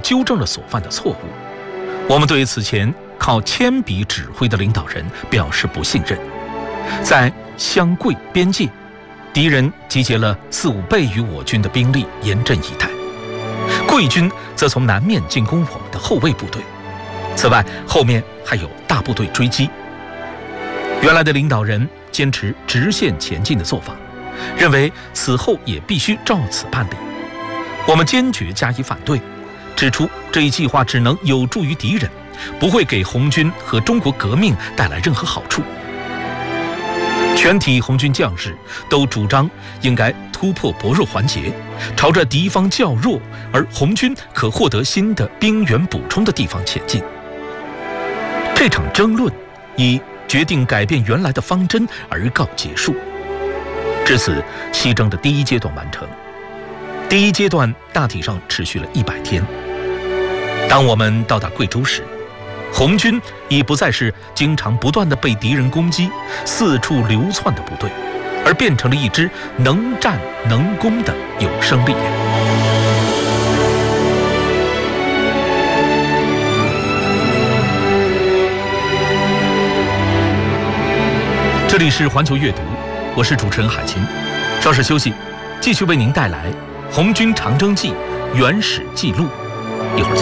纠正了所犯的错误。我们对此前靠铅笔指挥的领导人表示不信任。在湘桂边界，敌人集结了4-5倍于我军的兵力，严阵以待。桂军则从南面进攻我们的后卫部队，此外后面还有大部队追击。原来的领导人坚持直线前进的做法，认为此后也必须照此办理。我们坚决加以反对，指出这一计划只能有助于敌人，不会给红军和中国革命带来任何好处。全体红军将士都主张应该突破薄弱环节，朝着敌方较弱而红军可获得新的兵源补充的地方前进。这场争论以决定改变原来的方针而告结束。至此，西征的第一阶段完成。第一阶段大体上持续了100天。当我们到达贵州时，红军已不再是经常不断地被敌人攻击、四处流窜的部队，而变成了一支能战能攻的有生力量。这里是环球阅读，我是主持人海清。稍事休息，继续为您带来《红军长征记》原始记录。一会儿见。